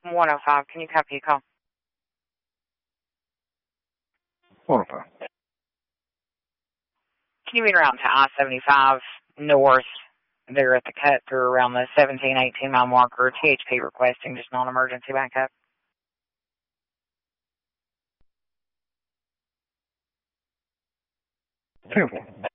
105. Can you copy a call? 105. Can you meet around to I-75 north? They're at the cut through around the 17, 18-mile marker. THP requesting just non-emergency backup. 10-4.